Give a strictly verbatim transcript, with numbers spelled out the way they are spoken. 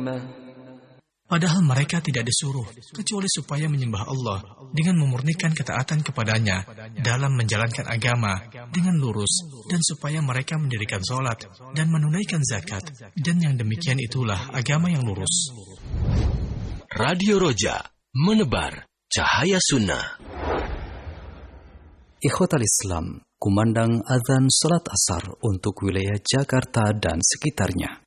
Padahal mereka tidak disuruh, kecuali supaya menyembah Allah dengan memurnikan ketaatan kepadanya dalam menjalankan agama dengan lurus, dan supaya mereka mendirikan sholat dan menunaikan zakat, dan yang demikian itulah agama yang lurus. Radio Roja, menebar cahaya sunnah. Ikhwatal Islam, kumandang azan salat asar untuk wilayah Jakarta dan sekitarnya.